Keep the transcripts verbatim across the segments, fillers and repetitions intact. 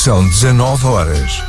São dezanove horas.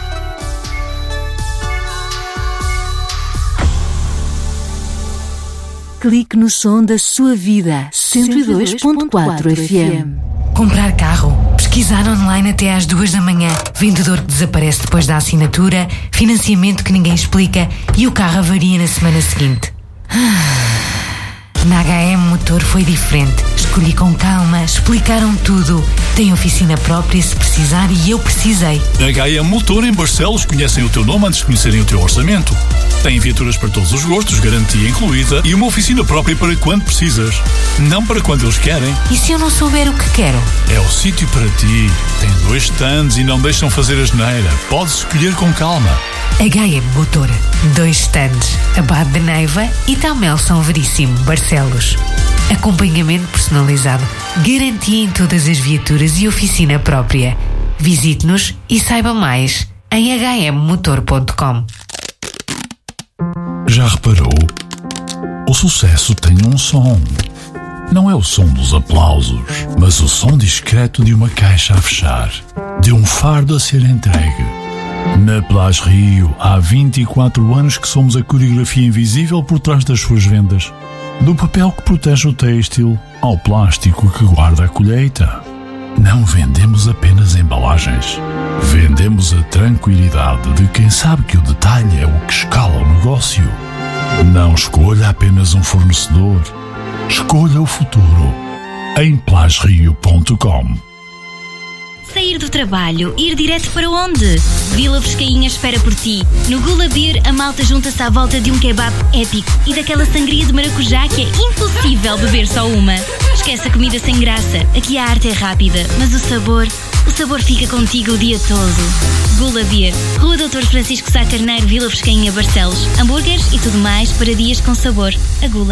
Clique no som da sua vida. cento e dois ponto quatro F M. Comprar carro, pesquisar online até às duas da manhã, vendedor que desaparece depois da assinatura, financiamento que ninguém explica e o carro avaria na semana seguinte. Na H M Motor foi diferente. Escolhi com calma, explicaram tudo. Tem oficina própria se precisar e eu precisei. Na H M Motor em Barcelos conhecem o teu nome antes de conhecerem o teu orçamento. Tem viaturas para todos os gostos, garantia incluída e uma oficina própria para quando precisas. Não para quando eles querem. E se eu não souber o que quero? É o sítio para ti. Tem dois stands e não deixam fazer asneira. Podes escolher com calma. H M Motor. Dois stands. Abade de Neiva e Tamel São Veríssimo, Barcelos. Acompanhamento personalizado. Garantia em todas as viaturas e oficina própria. Visite-nos e saiba mais em h m motor ponto com. Já reparou? O sucesso tem um som. Não é o som dos aplausos, mas o som discreto de uma caixa a fechar, de um fardo a ser entregue. Na Plage Rio, há vinte e quatro anos que somos a coreografia invisível por trás das suas vendas. Do papel que protege o têxtil ao plástico que guarda a colheita. Não vendemos apenas embalagens. Vendemos a tranquilidade de quem sabe que o detalhe é o que escala o negócio. Não escolha apenas um fornecedor. Escolha o futuro. Em plage rio ponto com. Sair do trabalho, ir direto para onde? Vila Frescainha espera por ti. No Gula Beer, a malta junta-se à volta de um kebab épico e daquela sangria de maracujá que é impossível beber só uma. Esquece a comida sem graça. Aqui a arte é rápida, mas o sabor, o sabor fica contigo o dia todo. Gula Beer, Rua doutor Francisco Sá Carneiro, Vila Frescainha, Barcelos. Hambúrgueres e tudo mais para dias com sabor. A Gula.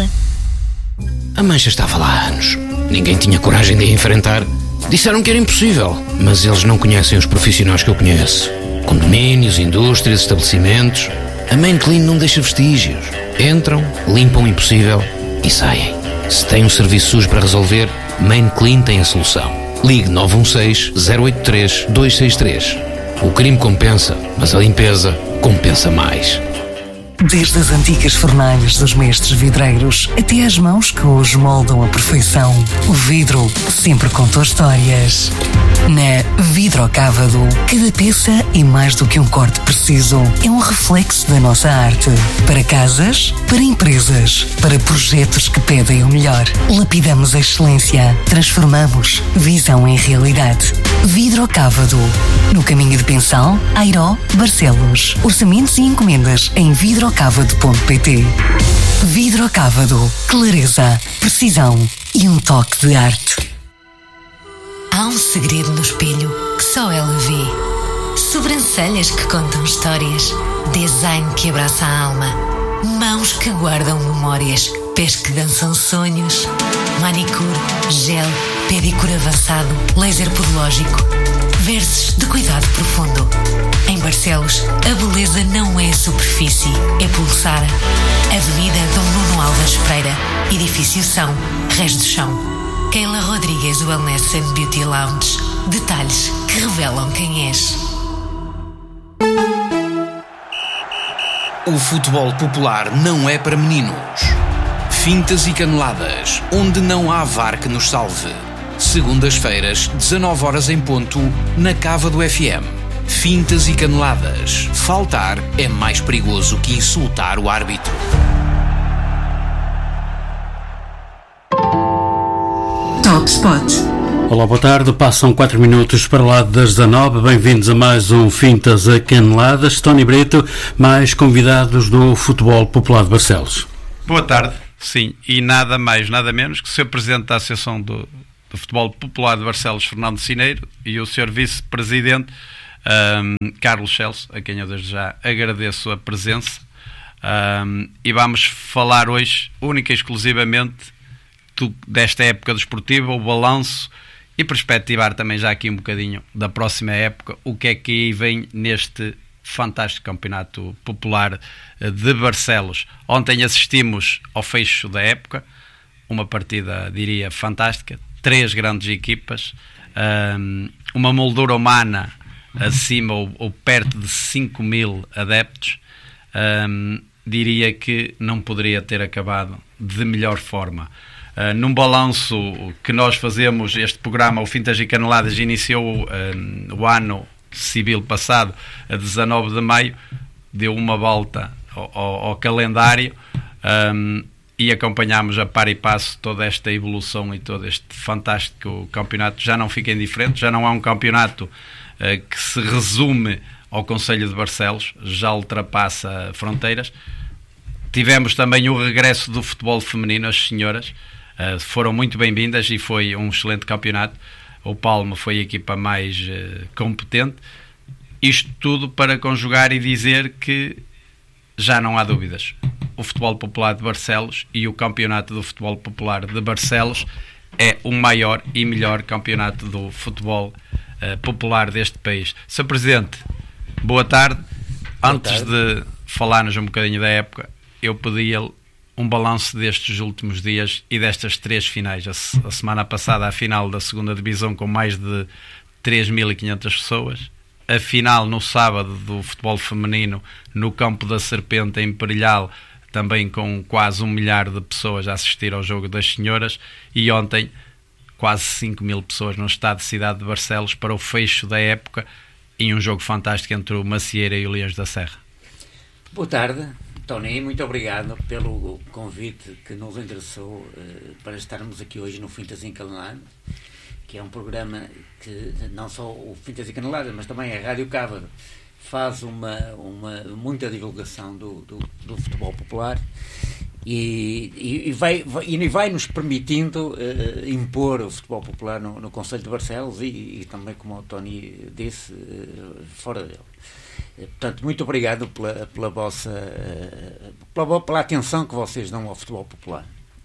A mancha estava lá há anos. Ninguém tinha coragem de a enfrentar. Disseram que era impossível, mas eles não conhecem os profissionais que eu conheço. Condomínios, indústrias, estabelecimentos. A Main Clean não deixa vestígios. Entram, limpam o impossível e saem. Se tem um serviço sujo para resolver, Main Clean tem a solução. Ligue nove um seis, zero oito três, dois seis três. O crime compensa, mas a limpeza compensa mais. Desde as antigas fornalhas dos mestres vidreiros até às mãos que hoje moldam a perfeição, o vidro sempre contou histórias. Na Vidrocávado, cada peça é mais do que um corte preciso. É um reflexo da nossa arte. Para casas, para empresas, para projetos que pedem o melhor. Lapidamos a excelência. Transformamos visão em realidade. Vidrocávado. No caminho de Pensal, Airó, Barcelos. Orçamentos e encomendas em vidrocávado ponto pt. Vidrocávado. Clareza, precisão e um toque de arte. Há um segredo no espelho que só ela vê. Sobrancelhas que contam histórias. Design que abraça a alma. Mãos que guardam memórias. Pés que dançam sonhos. Manicure, gel, pedicure avançado, laser podológico. Versos de cuidado profundo. Em Barcelos, a beleza não é superfície, é pulsar. Avenida Dom Nuno Alves Pereira, Edifício São, Reis do Chão. Keila Rodrigues Wellness and Beauty Lounge. Detalhes que revelam quem és. O futebol popular não é para meninos. Fintas e caneladas, onde não há V A R que nos salve. Segundas-feiras, dezanove horas em ponto, na Cava do F M. Fintas e caneladas. Faltar é mais perigoso que insultar o árbitro. Top Spot. Olá, boa tarde. Passam quatro minutos para lá das dezanove. Bem-vindos a mais um Fintas a Caneladas. Tony Brito, mais convidados do Futebol Popular de Barcelos. Boa tarde. Sim, e nada mais, nada menos que o senhor Presidente da Associação do, do Futebol Popular de Barcelos, Fernando Cineiro, e o senhor Vice-Presidente, um, Carlos Celso, a quem eu desde já agradeço a presença. Um, e vamos falar hoje, única e exclusivamente, do, desta época desportiva, o balanço, e perspectivar também já aqui um bocadinho da próxima época, o que é que aí vem neste fantástico campeonato popular de Barcelos. Ontem assistimos ao fecho da época, uma partida, diria, fantástica, três grandes equipas, uma moldura humana acima ou, ou perto de cinco mil adeptos, um, diria que não poderia ter acabado de melhor forma. Uh, num balanço que nós fazemos, este programa, o Fintas e Caneladas, iniciou um, o ano civil passado, a dezanove de maio, deu uma volta ao, ao, ao calendário, um, e acompanhámos a par e passo toda esta evolução e todo este fantástico campeonato. Já não fica indiferente, já não é um campeonato uh, que se resume ao Concelho de Barcelos, já ultrapassa fronteiras. Tivemos também o regresso do futebol feminino, as senhoras uh, foram muito bem-vindas e foi um excelente campeonato. O Palma foi a equipa mais uh, competente. Isto tudo para conjugar e dizer que já não há dúvidas. O Futebol Popular de Barcelos e o Campeonato do Futebol Popular de Barcelos é o maior e melhor campeonato do futebol uh, popular deste país. senhor Presidente, boa tarde. Boa Antes tarde. de falar-nos um bocadinho da época, eu pedia-lhe um balanço destes últimos dias e destas três finais. A, a semana passada, a final da segunda divisão com mais de três mil e quinhentas pessoas. A final no sábado do futebol feminino no Campo da Serpente, em Perilhal, também com quase um milhar de pessoas a assistir ao jogo das senhoras, e ontem quase cinco mil pessoas no estado de Cidade de Barcelos para o fecho da época, em um jogo fantástico entre o Macieira e o Leões da Serra. Boa tarde, Tony, muito obrigado pelo convite que nos interessou uh, para estarmos aqui hoje no Fintas e Caneladas, que é um programa que não só o Fintas e Caneladas, mas também a Rádio Cávado faz uma, uma, muita divulgação do, do, do futebol popular e, e, e, vai, vai, e vai nos permitindo uh, impor o futebol popular no, no Concelho de Barcelos e, e também, como o Tony disse, uh, fora dele. Uh, portanto, muito obrigado pela, pela vossa uh, pela, pela atenção que vocês dão ao futebol popular.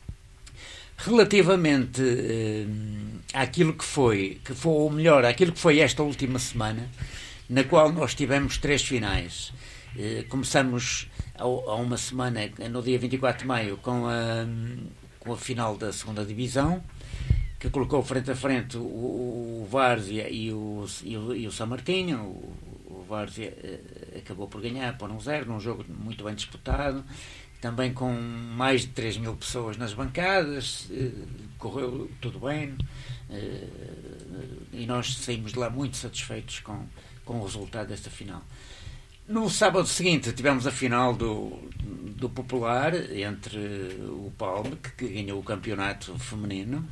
Relativamente uh, àquilo que foi, que foi, ou melhor, àquilo que foi esta última semana, na qual nós tivemos três finais. Uh, começamos há uma semana, no dia vinte e quatro de maio, com a, com a final da segunda divisão, que colocou frente a frente o, o Várzea e o, e o, e o São Martinho. O, o Várzea uh, acabou por ganhar por um zero, num jogo muito bem disputado, também com mais de três mil pessoas nas bancadas, uh, correu tudo bem, uh, e nós saímos de lá muito satisfeitos com, com o resultado desta final. No sábado seguinte tivemos a final do, do Popular entre o Palma, que, que ganhou o campeonato feminino,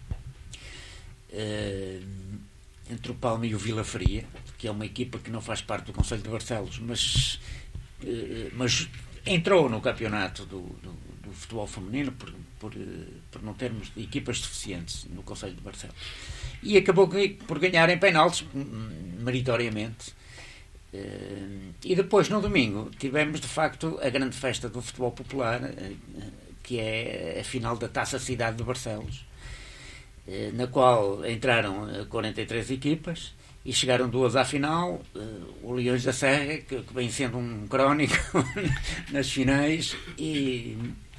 uh, entre o Palma e o Vila Faria, que é uma equipa que não faz parte do Concelho de Barcelos, mas, uh, mas entrou no campeonato do, do, do futebol feminino por, por, por não termos equipas suficientes no Concelho de Barcelos. E acabou por ganhar em penaltis, meritoriamente. E depois, no domingo, tivemos de facto a grande festa do futebol popular, que é a final da Taça Cidade de Barcelos, na qual entraram quarenta e três equipas e chegaram duas à final. O Leões da Serra, que vem sendo um crónico nas finais, e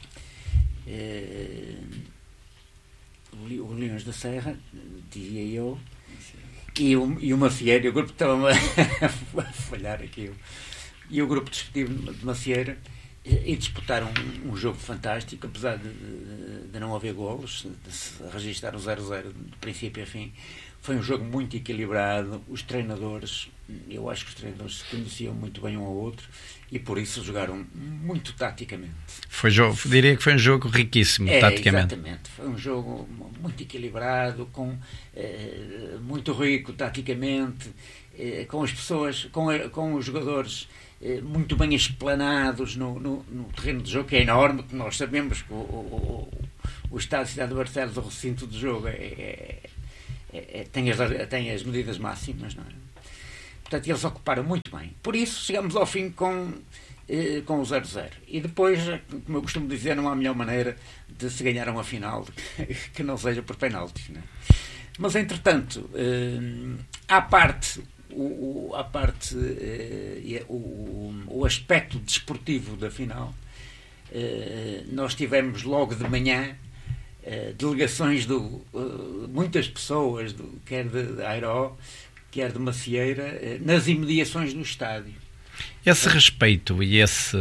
o Leões da Serra, dizia eu, e o, e o Macieira, o grupo estava a falhar aqui, e o grupo desportivo de Macieira, e disputaram um, um jogo fantástico, apesar de, de, de não haver golos, de se registrar o zero zero de princípio a fim. Foi um jogo muito equilibrado. Os treinadores, eu acho que os treinadores se conheciam muito bem um ao outro e por isso jogaram muito taticamente. Foi jogo, diria que foi um jogo riquíssimo, é, taticamente. Exatamente, foi um jogo muito equilibrado, com, eh, muito rico taticamente, eh, com as pessoas, com, com os jogadores eh, muito bem explanados no, no, no terreno de jogo, que é enorme, que nós sabemos que o, o, o, o Estado de Cidade de Barcelos, o recinto de jogo, é, é, é, tem, as, tem as medidas máximas, não é? Portanto, eles ocuparam muito bem. Por isso, chegamos ao fim com, eh, com o zero zero. E depois, como eu costumo dizer, não há melhor maneira de se ganhar uma final que não seja por penaltis, não é? Mas, entretanto, eh, à parte, o, o, à parte eh, o, o aspecto desportivo da final, eh, nós tivemos logo de manhã Uh, delegações de uh, muitas pessoas, do, quer de, de Airó, quer de Macieira, nas imediações do estádio. Esse respeito e, esse,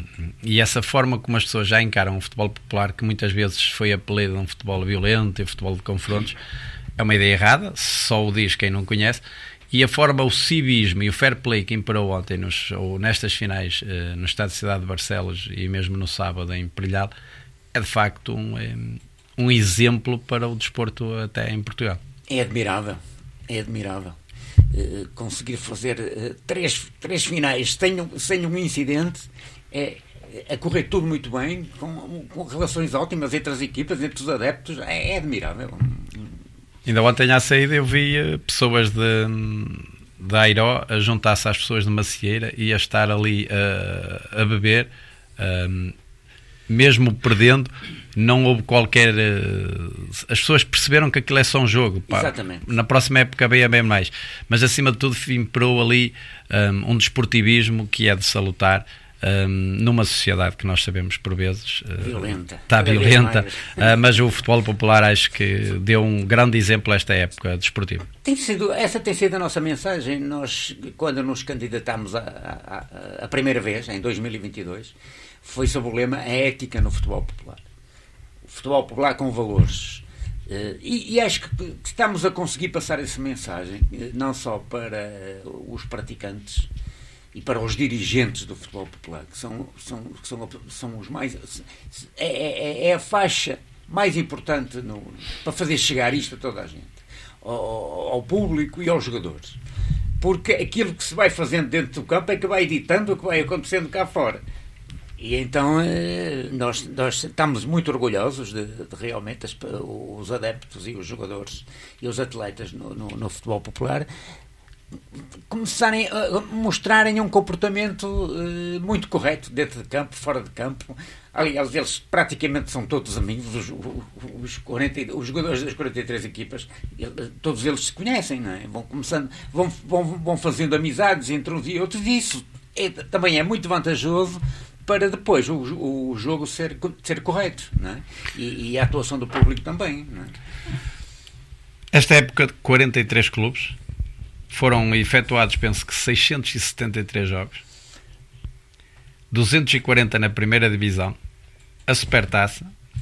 e essa forma como as pessoas já encaram o futebol popular, que muitas vezes foi apelido de um futebol violento e futebol de confrontos, é uma ideia errada, só o diz quem não conhece. E a forma, o civismo e o fair play que imperou ontem, nos, ou nestas finais, eh, no Estádio de Cidade de Barcelos e mesmo no sábado em Perilhal, é de facto um, um exemplo para o desporto até em Portugal. É admirável, é admirável. Uh, conseguir fazer uh, três, três finais sem, sem um incidente, é, a correr tudo muito bem, com, com relações ótimas entre as equipas, entre os adeptos, é, é admirável. Ainda ontem à saída eu vi uh, pessoas de, de Airó a juntar-se às pessoas de Macieira e a estar ali uh, a beber, uh, mesmo perdendo, não houve qualquer... Uh, as pessoas perceberam que aquilo é só um jogo. Pá. Exatamente. Na próxima época bem é bem mais. Mas acima de tudo imperou ali um, um desportivismo que é de salutar um, numa sociedade que nós sabemos por vezes uh, violenta. Está violenta, uh, mas o futebol popular acho que deu um grande exemplo a esta época desportiva. Tem sido, essa tem sido a nossa mensagem. Nós, quando nos candidatámos a, a, a, a primeira vez, em dois mil e vinte e dois, foi sob o lema a ética no futebol popular. O futebol popular com valores. Uh, e, e acho que, que estamos a conseguir passar essa mensagem, uh, não só para uh, os praticantes e para os dirigentes do futebol popular, que são, são, que são, são os mais... É, é, é a faixa mais importante no, para fazer chegar isto a toda a gente, ao, ao público e aos jogadores. Porque aquilo que se vai fazendo dentro do campo é que vai ditando o que vai acontecendo cá fora. E então nós, nós estamos muito orgulhosos de, de realmente as, os adeptos e os jogadores e os atletas no, no, no futebol popular começarem a mostrarem um comportamento uh, muito correto dentro de campo, fora de campo. Aliás, eles praticamente são todos amigos, os, os, quarenta, os jogadores das quarenta e três equipas, todos eles se conhecem, não é? Vão começando, vão, vão, vão fazendo amizades entre uns e outros, e isso é, também é muito vantajoso para depois o, o jogo ser, ser correto, não é? E, e a atuação do público também, não é? Esta época de quarenta e três clubes foram efetuados, penso que seiscentos e setenta e três jogos, duzentos e quarenta na primeira divisão, a Supertaça,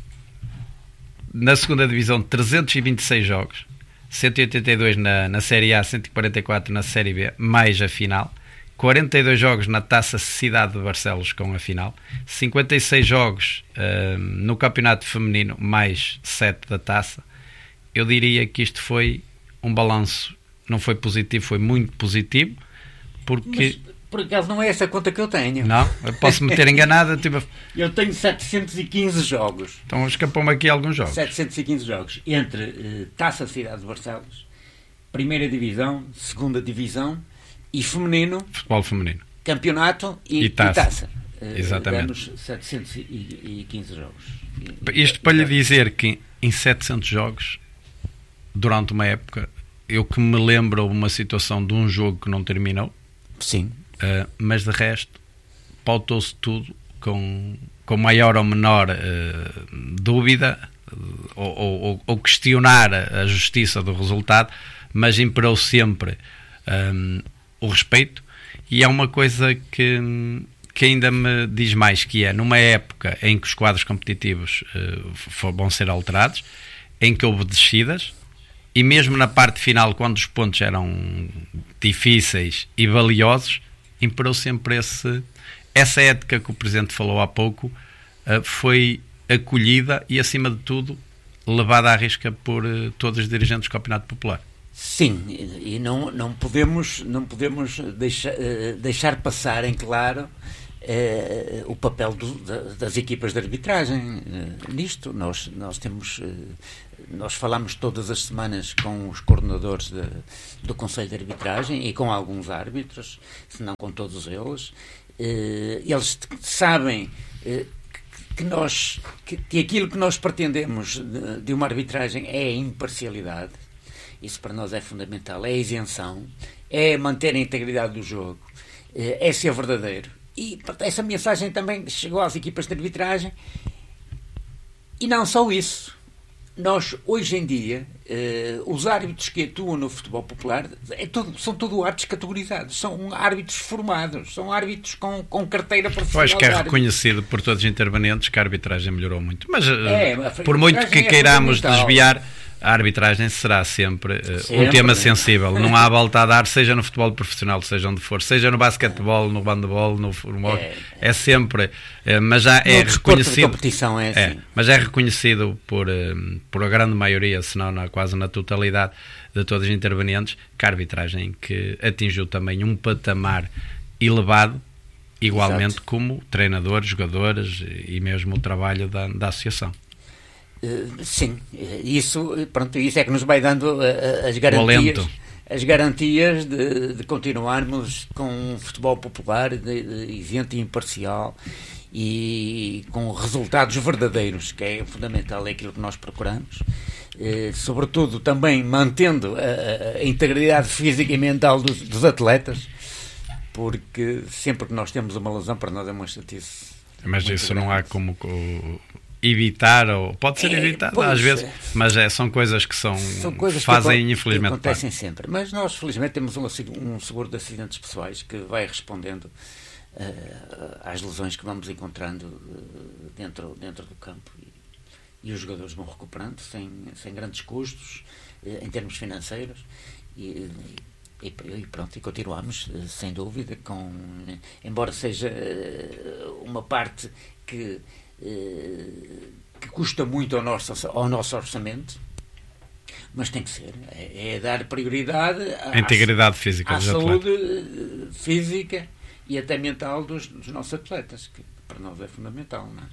na segunda divisão trezentos e vinte e seis jogos, cento e oitenta e dois na, na Série A, cento e quarenta e quatro na Série B, mais a final, quarenta e dois jogos na Taça Cidade de Barcelos com a final, cinquenta e seis jogos uh, no Campeonato Feminino, mais sete da Taça. Eu diria que isto foi um balanço, não foi positivo, foi muito positivo, porque... Mas, por acaso não é essa a conta que eu tenho. Não? Eu posso me ter enganado. Tipo... Eu tenho setecentos e quinze jogos. Então escapou-me aqui alguns jogos. setecentos e quinze jogos. Entre uh, Taça Cidade de Barcelos, Primeira Divisão, Segunda Divisão e Feminino. Futebol feminino. Campeonato e, e Taça. E taça. Uh, Exatamente. Damos setecentos e quinze jogos. Isto para lhe dizer que em setecentos jogos, durante uma época, eu que me lembro uma situação de um jogo que não terminou. Sim. Uh, mas de resto pautou-se tudo com, com maior ou menor uh, dúvida uh, ou, ou, ou questionar a justiça do resultado, mas imperou sempre um, o respeito. E é uma coisa que, que ainda me diz mais, que é numa época em que os quadros competitivos uh, vão ser alterados, em que houve descidas, e mesmo na parte final, quando os pontos eram difíceis e valiosos, imperou sempre esse, essa ética que o Presidente falou há pouco, uh, foi acolhida e, acima de tudo, levada à risca por uh, todos os dirigentes do Campeonato Popular. Sim, e não, não podemos, não podemos deixar, uh, deixar passar em claro uh, o papel do, da, das equipas de arbitragem uh, nisto. Nós, nós temos... Uh, Nós falamos todas as semanas com os coordenadores de, do Conselho de Arbitragem e com alguns árbitros, se não com todos eles. Eh, eles sabem eh, que, nós, que, que aquilo que nós pretendemos de, de uma arbitragem é a imparcialidade. Isso para nós é fundamental. É a isenção, é manter a integridade do jogo, eh, é ser verdadeiro. E essa mensagem também chegou às equipas de arbitragem. E não só isso. nós, hoje em dia, uh, os árbitros que atuam no futebol popular é todo, são todos árbitros categorizados, são árbitros formados, são árbitros com, com carteira profissional. Eu acho que é reconhecido por todos os intervenientes que a arbitragem melhorou muito. Mas, é, por muito que é queiramos desviar, a arbitragem será sempre, uh, sempre um tema sensível. Não há volta a dar, seja no futebol profissional, seja onde for, seja no basquetebol, no handball, no futebol, é, é sempre, uh, mas já é reconhecido. Competição é assim. É, mas é reconhecido por, uh, por a grande maioria, se não na, quase na totalidade de todos os intervenientes, que a arbitragem que atingiu também um patamar elevado, igualmente Exato. Como treinadores, jogadores e mesmo o trabalho da, da associação. Uh, sim, isso, pronto, isso é que nos vai dando uh, as garantias, as garantias de, de continuarmos com um futebol popular de, de isento e imparcial e com resultados verdadeiros, que é fundamental, é aquilo que nós procuramos, uh, sobretudo também mantendo a, a integridade física e mental dos, dos atletas, porque sempre que nós temos uma lesão, para nós é uma chatice. Mas isso grande. Não há como... como... evitar, ou pode ser é, evitado pois, às vezes, mas é, são coisas que são, são coisas fazem que infelizmente que acontecem parte. Sempre, mas nós felizmente temos um, um seguro de acidentes pessoais que vai respondendo uh, às lesões que vamos encontrando uh, dentro, dentro do campo e, e os jogadores vão recuperando sem, sem grandes custos uh, em termos financeiros e, e, e pronto, e continuamos uh, sem dúvida com, uh, embora seja uh, uma parte que que custa muito ao nosso, ao nosso orçamento, mas tem que ser, é, é dar prioridade à, integridade física à saúde atletas. Física e até mental dos, dos nossos atletas, que para nós é fundamental, não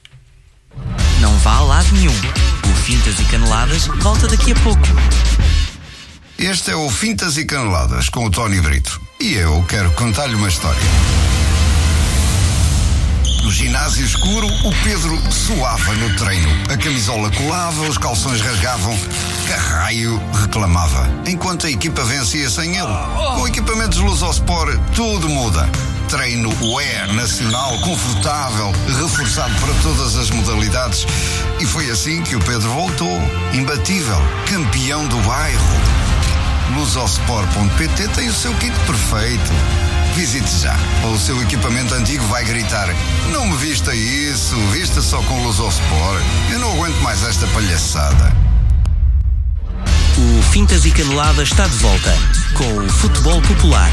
é? Não vá a lado nenhum. O Fintas e Caneladas volta daqui a pouco. Este é o Fintas e Caneladas com o Tony Brito e eu quero contar-lhe uma história. No ginásio escuro, o Pedro suava no treino. A camisola colava, os calções rasgavam. Carraio reclamava. Enquanto a equipa vencia sem ele. Com equipamentos Lusosport, tudo muda. Treino U E nacional, confortável, reforçado para todas as modalidades. E foi assim que o Pedro voltou. Imbatível, campeão do bairro. Lusosport ponto pt tem o seu kit perfeito. Visite já. O seu equipamento antigo vai gritar: não me vista isso, vista só com Lusosport. Eu não aguento mais esta palhaçada. O Fintas e Caneladas está de volta com o futebol popular.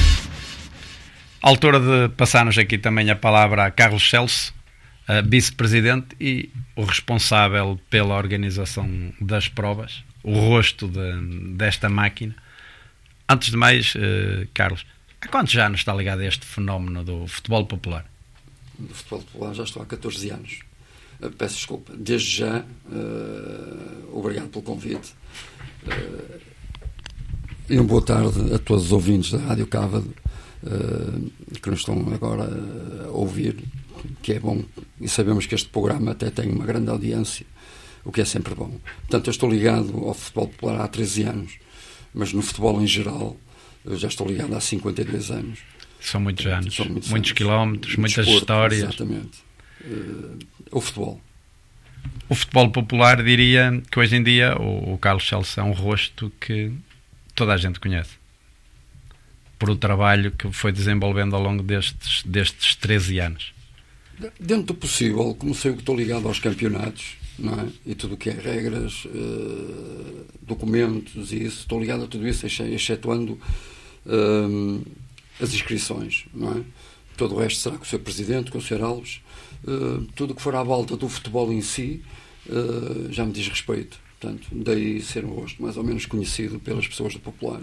À altura de passarmos aqui também a palavra a Carlos Celso, vice-presidente e o responsável pela organização das provas, o rosto de, desta máquina. Antes de mais, uh, Carlos, há quantos anos está ligado a este fenómeno do futebol popular? Do futebol popular já estou há catorze anos. Uh, peço desculpa. Desde já, uh, obrigado pelo convite. Uh, e uma boa tarde a todos os ouvintes da Rádio Cávado uh, que nos estão agora a ouvir, que é bom. E sabemos que este programa até tem uma grande audiência, o que é sempre bom. Portanto, eu estou ligado ao futebol popular há treze anos, mas no futebol em geral eu já estou ligado há cinquenta e dois anos. São muitos anos, São muitos, muitos anos. quilómetros, Muito muitas desporto, histórias. Exatamente. Uh, o futebol. O futebol popular, diria que hoje em dia o, o Carlos Celso é um rosto que toda a gente conhece. Por o trabalho que foi desenvolvendo ao longo destes, destes treze anos. Dentro do possível, como sei que estou ligado aos campeonatos, não é? E tudo o que é regras, uh, documentos e isso, estou ligado a tudo isso, excetuando uh, as inscrições, não é? Todo o resto será com o senhor Presidente, com o senhor Alves, uh, tudo o que for à volta do futebol em si uh, já me diz respeito. Portanto, daí ser um rosto mais ou menos conhecido pelas pessoas do popular.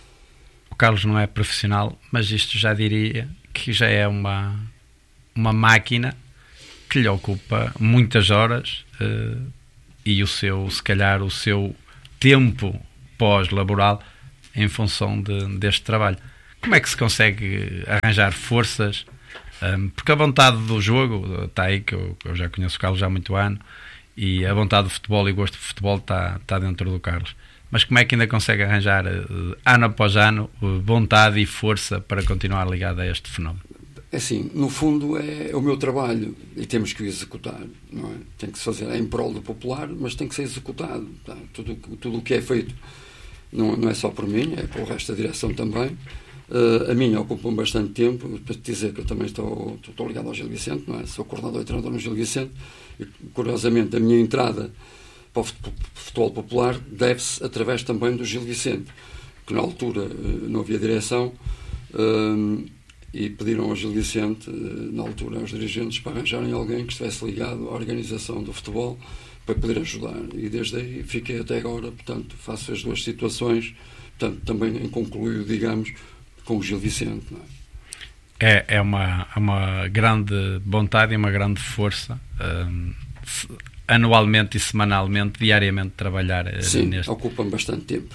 O Carlos não é profissional, mas isto já diria que já é uma, uma máquina que lhe ocupa muitas horas uh, e o seu, se calhar, o seu tempo pós-laboral em função de, deste trabalho. Como é que se consegue arranjar forças? Um, porque a vontade do jogo está aí, que eu, eu já conheço o Carlos já há muito ano, e a vontade do futebol e o gosto de futebol está, está dentro do Carlos. Mas como é que ainda consegue arranjar, uh, ano após ano, uh, vontade e força para continuar ligado a este fenómeno? É assim, no fundo é o meu trabalho e temos que o executar, não é? Tem que se fazer, é em prol do popular, mas tem que ser executado. Tá? Tudo, tudo o que é feito não, não é só por mim, é pelo resto da direção também. Uh, a minha ocupa-me bastante tempo, para te dizer que eu também estou, estou ligado ao Gil Vicente, não é? Sou coordenador e treinador no Gil Vicente e, curiosamente, a minha entrada para o futebol popular deve-se através também do Gil Vicente, que na altura não havia direção, uh, e pediram ao Gil Vicente, na altura, aos dirigentes, para arranjarem alguém que estivesse ligado à organização do futebol para poder ajudar. E desde aí fiquei até agora, portanto, faço as duas situações, portanto, também em concluído, digamos, com o Gil Vicente. Não é? É, é uma, uma grande vontade e uma grande força, um, anualmente e semanalmente, diariamente, trabalhar Sim, neste... Sim, ocupa-me bastante tempo.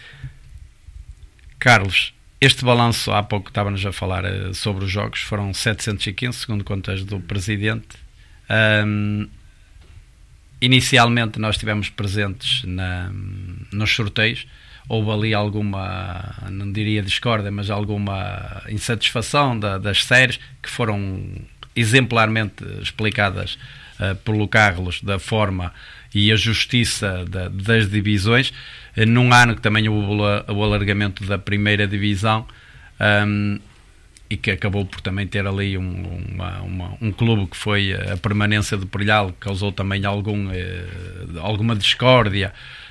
Carlos, este balanço, há pouco estávamos a falar uh, sobre os jogos, foram setecentos e quinze, segundo contas do Presidente. Um, inicialmente nós estivemos presentes na, nos sorteios, houve ali alguma, não diria discórdia, mas alguma insatisfação da, das séries, que foram exemplarmente explicadas uh, pelo Carlos, da forma e a justiça da, das divisões, uh, num ano que também houve o alargamento da primeira divisão, um, e que acabou por também ter ali um, uma, uma, um clube que foi a permanência do Porilhal, que causou também algum, uh, alguma discórdia.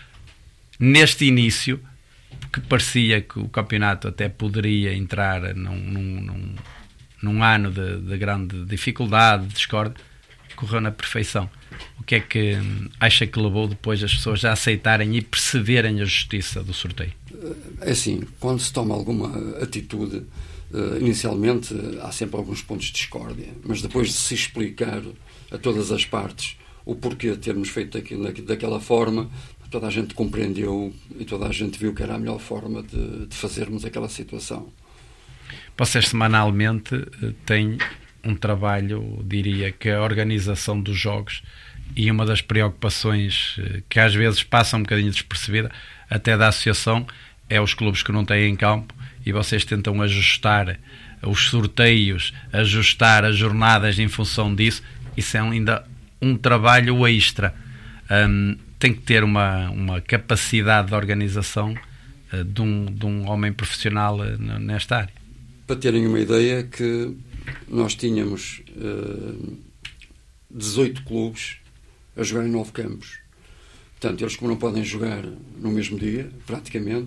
Neste início, que parecia que o campeonato até poderia entrar num, num, num, num ano de, de grande dificuldade, de discórdia, correu na perfeição. O que é que acha que levou depois as pessoas a aceitarem e perceberem a justiça do sorteio? É assim, quando se toma alguma atitude, inicialmente há sempre alguns pontos de discórdia, mas depois de se explicar a todas as partes o porquê de termos feito aquilo, daquela forma, toda a gente compreendeu e toda a gente viu que era a melhor forma de, de fazermos aquela situação. Vocês semanalmente têm um trabalho, diria que a organização dos jogos, e uma das preocupações que às vezes passa um bocadinho despercebida até da associação é os clubes que não têm em campo, e vocês tentam ajustar os sorteios, ajustar as jornadas em função disso. Isso é ainda um trabalho extra. Um, tem que ter uma, uma capacidade de organização uh, de, um, de um homem profissional uh, nesta área. Para terem uma ideia, que nós tínhamos uh, dezoito clubes a jogar em nove campos. Portanto, eles, como não podem jogar no mesmo dia, praticamente,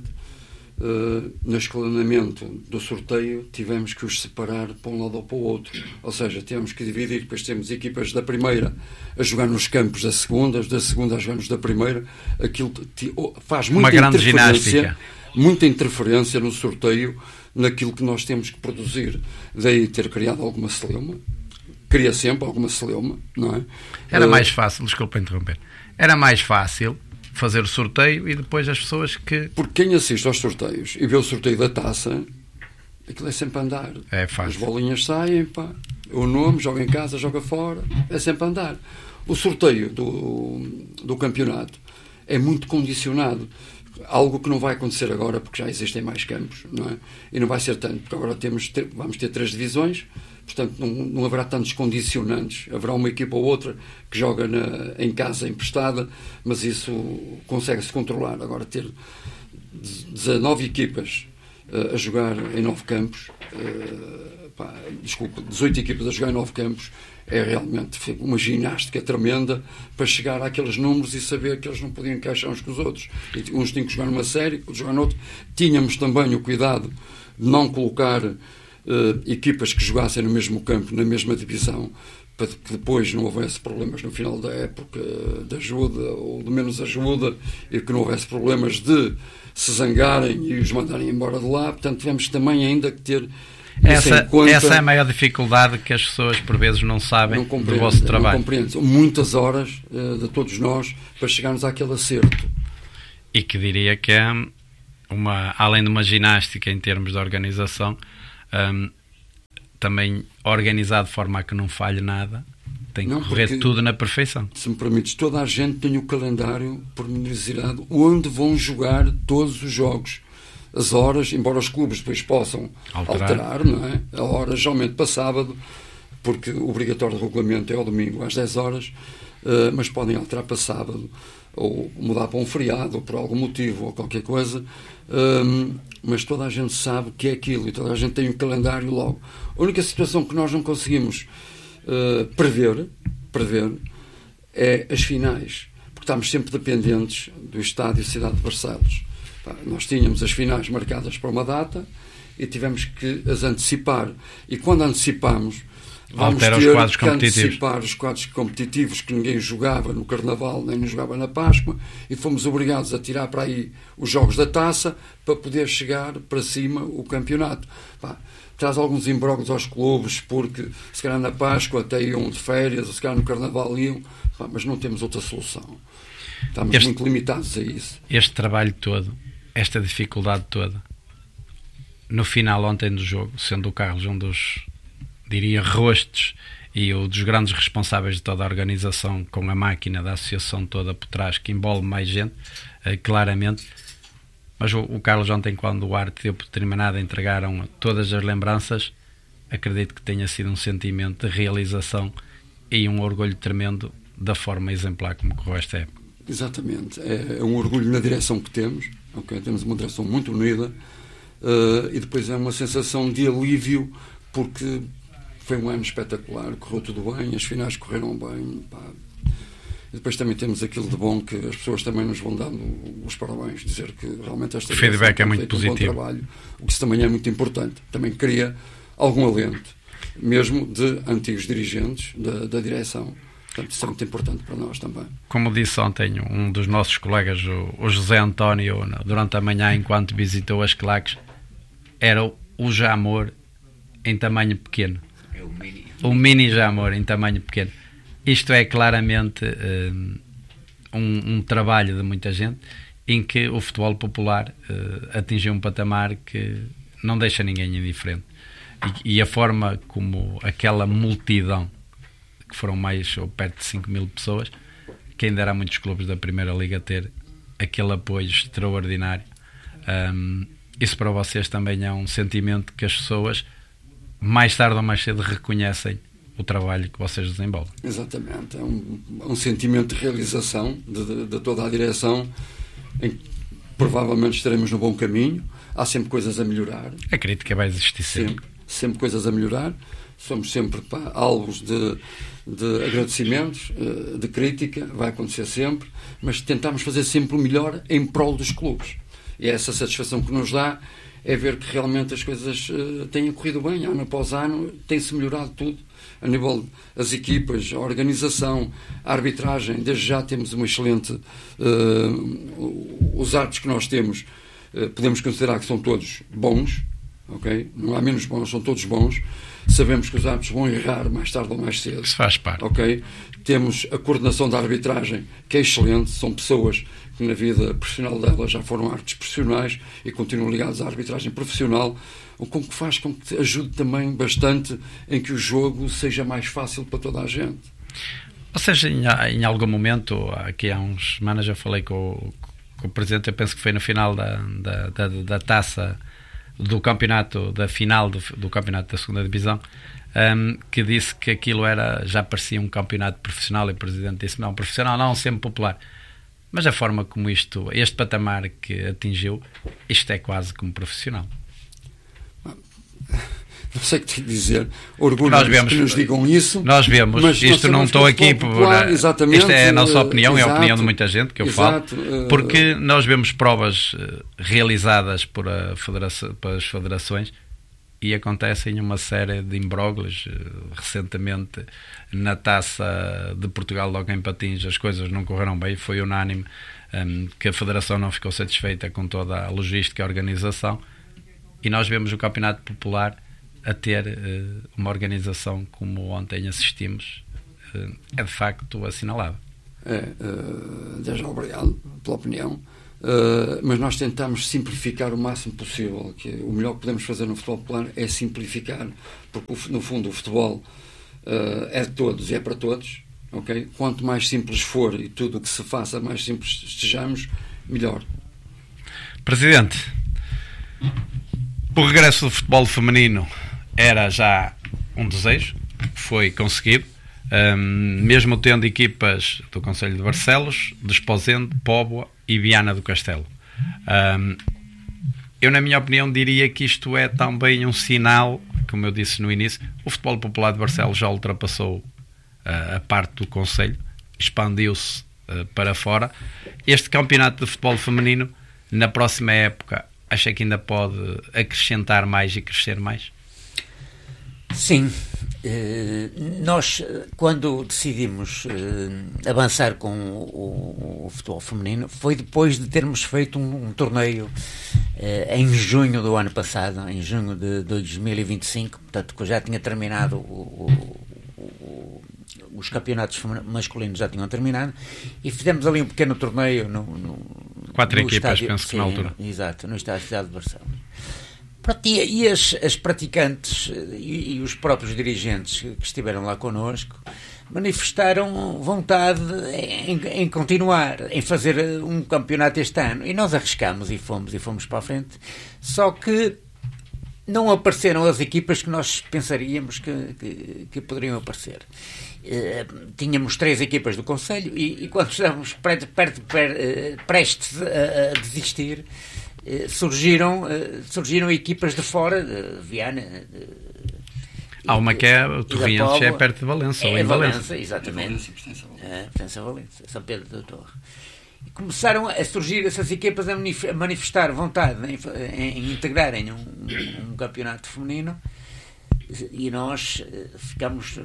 uh, no escalonamento do sorteio tivemos que os separar para um lado ou para o outro. Ou seja, temos que dividir. Depois temos equipas da primeira a jogar nos campos da segunda, as da segunda a jogar nos da primeira. Aquilo faz muita uma grande interferência, ginástica. muita interferência no sorteio, naquilo que nós temos que produzir. Daí ter criado alguma celeuma. Cria sempre alguma celeuma, não é? Era uh, mais fácil, desculpa interromper, era mais fácil fazer o sorteio e depois as pessoas que... Porque quem assiste aos sorteios e vê o sorteio da taça, aquilo é sempre a andar. É fácil. As bolinhas saem, pá, o nome, joga em casa, joga fora, é sempre a andar. O sorteio do, do campeonato é muito condicionado. Algo que não vai acontecer agora, porque já existem mais campos, não é? E não vai ser tanto, porque agora temos, vamos ter três divisões, portanto não, não haverá tantos condicionantes. Haverá uma equipa ou outra que joga na, em casa emprestada, mas isso consegue-se controlar. Agora ter dezanove equipas uh, a jogar em nove campos, uh, pá, desculpa, dezoito equipas a jogar em nove campos, é realmente uma ginástica tremenda para chegar àqueles números e saber que eles não podiam encaixar uns com os outros. E uns tinham que jogar numa série, outros jogar noutra. Tínhamos também o cuidado de não colocar uh, equipas que jogassem no mesmo campo, na mesma divisão, para que depois não houvesse problemas no final da época de ajuda ou de menos ajuda, e que não houvesse problemas de se zangarem e os mandarem embora de lá. Portanto, tivemos também ainda que ter Essa, essa é a maior dificuldade que as pessoas por vezes não sabem não do vosso trabalho. Não compreendem. São muitas horas uh, de todos nós para chegarmos àquele acerto. E que diria que é uma, além de uma ginástica em termos de organização, um, também organizado de forma a que não falhe nada, tem que não, correr tudo na perfeição. Se me permites, toda a gente tem o calendário pormenorizado onde vão jogar todos os jogos. as horas, embora os clubes depois possam alterar, alterar não é? A hora geralmente para sábado, porque o obrigatório de regulamento é ao domingo às dez horas, uh, mas podem alterar para sábado, ou mudar para um feriado, ou por algum motivo, ou qualquer coisa, um, mas toda a gente sabe que é aquilo, e toda a gente tem um calendário logo. A única situação que nós não conseguimos uh, prever, prever é as finais, porque estamos sempre dependentes do Estádio Cidade de Barcelos. Pá, nós tínhamos as finais marcadas para uma data e tivemos que as antecipar, e quando antecipamos vamos Altera ter os quadros que antecipar os quadros competitivos que ninguém jogava no Carnaval nem não jogava na Páscoa, e fomos obrigados a tirar para aí os jogos da taça para poder chegar para cima o campeonato. Pá, traz alguns imbróglios aos clubes, porque se calhar na Páscoa até iam de férias, ou se calhar no Carnaval iam, pá, mas não temos outra solução. Estamos este, muito limitados a isso. Este trabalho todo, esta dificuldade toda, no final ontem do jogo, sendo o Carlos um dos, diria, rostos e um dos grandes responsáveis de toda a organização, com a máquina da associação toda por trás, que envolve mais gente, uh, claramente. Mas o, o Carlos ontem, quando o Arte deu por terminado, entregaram todas as lembranças, acredito que tenha sido um sentimento de realização e um orgulho tremendo da forma exemplar como correu esta época. Exatamente, é um orgulho na direção que temos, okay? Temos uma direção muito unida, uh, e depois é uma sensação de alívio, porque foi um ano espetacular, correu tudo bem, as finais correram bem, pá. E depois também temos aquilo de bom que as pessoas também nos vão dando os parabéns, dizer que realmente esta o feedback é muito positivo, um bom trabalho, o que isso também é muito importante, também cria algum alento, mesmo de antigos dirigentes da, da direção. Portanto, isso é muito importante para nós também. Como disse ontem um dos nossos colegas, o, o José António, durante a manhã, enquanto visitou as claques, era o, o Jamor em tamanho pequeno. É o mini. O mini Jamor em tamanho pequeno. Isto é claramente um, um, um trabalho de muita gente, em que o futebol popular uh, atingiu um patamar que não deixa ninguém indiferente. E, e a forma como aquela multidão, que foram mais ou perto de cinco mil pessoas, que ainda há muitos clubes da Primeira Liga ter aquele apoio extraordinário. Um, isso para vocês também é um sentimento que as pessoas, mais tarde ou mais cedo, reconhecem o trabalho que vocês desenvolvem. Exatamente, é um, um sentimento de realização de, de, de toda a direção, em que provavelmente estaremos no bom caminho. Há sempre coisas a melhorar. A crítica vai existir sempre. Sempre, sempre coisas a melhorar. Somos sempre, pá, alvos de, de agradecimentos, de crítica, vai acontecer sempre, mas tentamos fazer sempre o melhor em prol dos clubes. E é essa satisfação que nos dá, é ver que realmente as coisas uh, têm corrido bem, ano após ano, tem-se melhorado tudo, a nível das equipas, a organização, a arbitragem. Desde já temos uma excelente... Uh, os árbitros que nós temos, uh, podemos considerar que são todos bons, okay? Não há menos bons, são todos bons. Sabemos que os árbitros vão errar mais tarde ou mais cedo. Isso faz parte. Okay? Temos a coordenação da arbitragem, que é excelente, são pessoas que na vida profissional delas já foram árbitros profissionais e continuam ligados à arbitragem profissional, o que faz com que ajude também bastante em que o jogo seja mais fácil para toda a gente. Ou seja, em, em algum momento, aqui há uns semanas eu falei com o, com o Presidente, eu penso que foi no final da, da, da, da taça do campeonato, da final do, do campeonato da segunda divisão, um, que disse que aquilo era, já parecia um campeonato profissional, e o Presidente disse, não, profissional não, sempre popular. Mas a forma como isto, este patamar que atingiu, isto é quase como profissional. Não sei o que te dizer, orgulho nós vemos, que nos digam isso. Nós vemos, mas isto não estou aqui por... Isto é a nossa opinião, uh, é a opinião de muita gente que eu exato, falo, uh, porque nós vemos provas uh, realizadas por a federação, pelas federações, e acontecem uma série de imbróglios. Uh, recentemente, na Taça de Portugal, logo em Patins, as coisas não correram bem, foi unânime um, que a federação não ficou satisfeita com toda a logística e a organização, e nós vemos o Campeonato Popular a ter uh, uma organização como ontem assistimos, uh, é de facto assinalável. É, uh, desde já obrigado pela opinião, uh, mas nós tentamos simplificar o máximo possível, que o melhor que podemos fazer no futebol popular é simplificar, porque no fundo o futebol uh, é de todos e é para todos, okay? Quanto mais simples for e tudo o que se faça mais simples estejamos, melhor. Presidente, O regresso do futebol feminino era já um desejo, foi conseguido, um, mesmo tendo equipas do Concelho de Barcelos, de Esposende, Póvoa e Viana do Castelo. Um, eu, na minha opinião, diria que isto é também um sinal, como eu disse no início, o futebol popular de Barcelos já ultrapassou uh, a parte do Concelho, expandiu-se uh, para fora. Este campeonato de futebol feminino, na próxima época, acha que ainda pode acrescentar mais e crescer mais? Sim. Uh, nós, quando decidimos uh, avançar com o, o, o futebol feminino, foi depois de termos feito um, um torneio uh, em junho do ano passado, em junho de dois mil e vinte e cinco, portanto, que já tinha terminado o, o, o, os campeonatos masculinos já tinham terminado, e fizemos ali um pequeno torneio no, no, quatro no equipas, estádio, penso que sim, na altura. Exato, no estádio de Barcelos. E, e as, as praticantes e, e os próprios dirigentes que estiveram lá connosco manifestaram vontade em, em continuar, em fazer um campeonato este ano. E nós arriscámos e fomos, e fomos para a frente. Só que não apareceram as equipas que nós pensaríamos que, que, que poderiam aparecer. Uh, tínhamos três equipas do Concelho e, e quando estávamos perto, perto, perto, prestes a, a desistir, surgiram, surgiram equipas de fora, de Viana. De, Há uma que é o Torriense, é perto de Valença. É, ou em Valença, Valença. exatamente. Pertence a Valença, São Pedro da Torre. E começaram a surgir essas equipas a manifestar vontade em, em, em integrarem um, um campeonato feminino, e nós ficamos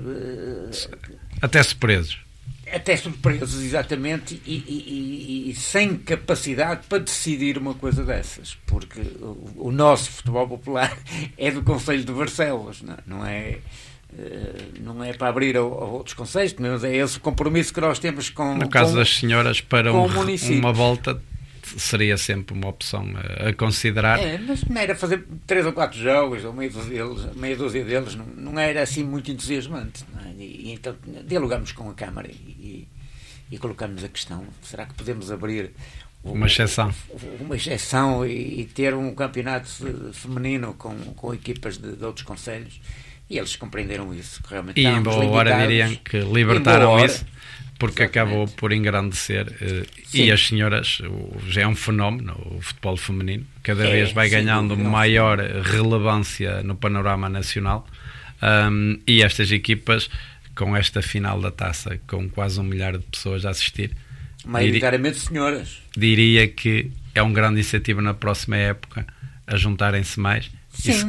até surpresos. Até surpresos, exatamente, e, e, e, e sem capacidade para decidir uma coisa dessas, porque o, o nosso futebol popular é do Concelho de Barcelos, não, não, é, não é para abrir a, a outros concelhos, mas é esse o compromisso que nós temos com No caso com, das senhoras, para um, um uma volta seria sempre uma opção a, a considerar. É, mas não era fazer três ou quatro jogos, ou meia dúzia deles, meia dúzia deles não, não era assim muito entusiasmante. Não é? e, e então dialogamos com a Câmara e, e, e colocamos a questão: será que podemos abrir o, uma exceção, o, uma exceção e, e ter um campeonato feminino com, com equipas de, de outros concelhos? E eles compreenderam isso, que realmente e em boa hora diriam que libertaram isso, porque exatamente. Acabou por engrandecer uh, e as senhoras, o, já é um fenómeno o futebol feminino, cada é, vez vai sim, ganhando sim, maior relevância no panorama nacional, um, e estas equipas, com esta final da taça, com quase um milhar de pessoas a assistir, maioritariamente senhoras, diria que é um grande incentivo na próxima época a juntarem-se mais. Sim. Isso,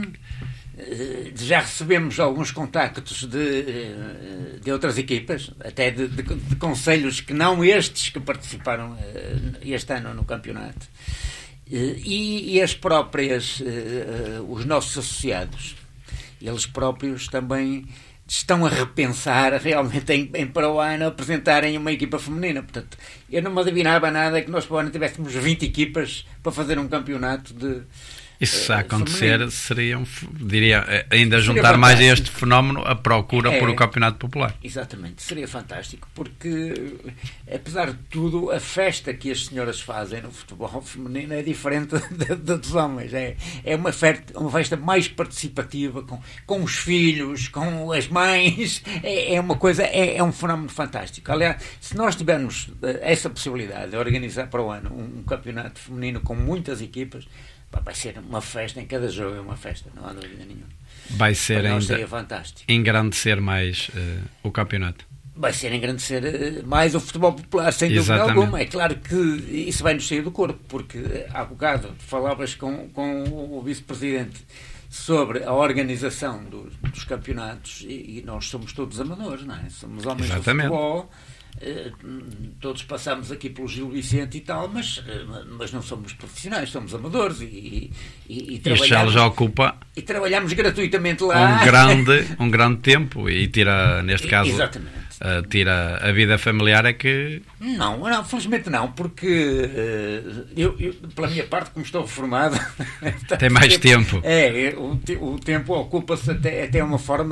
já recebemos alguns contactos de, de outras equipas, até de, de, de concelhos que não estes que participaram este ano no campeonato, e, e as próprias, os nossos associados, eles próprios também estão a repensar realmente em, em para o ano apresentarem uma equipa feminina. Portanto, eu não me adivinava nada que nós para o ano tivéssemos vinte equipas para fazer um campeonato de Isso se a acontecer, feminino. Seriam, diria, ainda seria juntar fantástico. Mais a este fenómeno a procura é, por o Campeonato Popular. Exatamente, seria fantástico, porque, apesar de tudo, a festa que as senhoras fazem no futebol feminino é diferente da, da dos homens. É, é uma, festa, uma festa mais participativa, com, com os filhos, com as mães. É, é uma coisa, é, é um fenómeno fantástico. Aliás, se nós tivermos essa possibilidade de organizar para o ano um, um campeonato feminino com muitas equipas, vai ser uma festa, em cada jogo é uma festa, não há dúvida nenhuma. Vai ser ainda seria fantástico. Engrandecer mais uh, o campeonato. Vai ser engrandecer uh, mais o futebol popular, sem Exatamente. Dúvida alguma. É claro que isso vai nos sair do corpo, porque há bocado falavas com, com o vice-presidente sobre a organização dos, dos campeonatos, e, e nós somos todos amadores, não é? Somos homens Exatamente. Do futebol. Uh, todos passamos aqui pelo Gil Vicente e tal, mas, uh, mas não somos profissionais, somos amadores e, e, e trabalhamos, já ocupa e trabalhamos gratuitamente lá um grande, um grande tempo e tira, neste caso, exatamente. Uh, tira a vida familiar. É que não, não, felizmente não, porque uh, eu, eu, pela minha parte, como estou reformado tem mais tempo, é, o, o tempo ocupa-se até, até uma forma